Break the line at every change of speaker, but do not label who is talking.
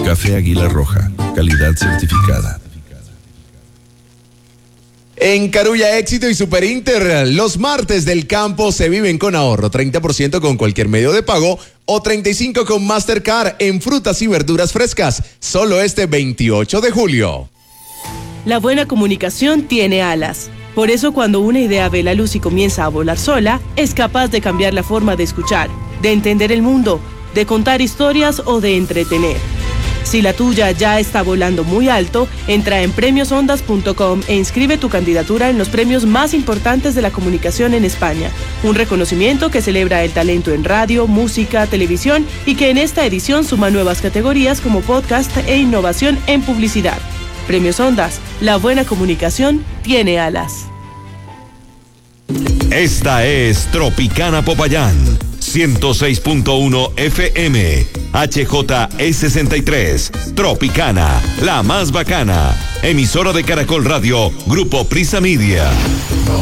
Café Águila Roja, calidad certificada.
En Carulla Éxito y Super Inter, los martes del campo se viven con ahorro, 30% con cualquier medio de pago o 35% con Mastercard en frutas y verduras frescas, solo este 28 de julio.
La buena comunicación tiene alas. Por eso cuando una idea ve la luz y comienza a volar sola, es capaz de cambiar la forma de escuchar, de entender el mundo, de contar historias o de entretener. Si la tuya ya está volando muy alto, entra en premiosondas.com e inscribe tu candidatura en los premios más importantes de la comunicación en España. Un reconocimiento que celebra el talento en radio, música, televisión y que en esta edición suma nuevas categorías como podcast e innovación en publicidad. Premios Ondas, la buena comunicación tiene alas.
Esta es Tropicana Popayán, 106.1 FM, HJE63, Tropicana, la más bacana, emisora de Caracol Radio, Grupo Prisa Media.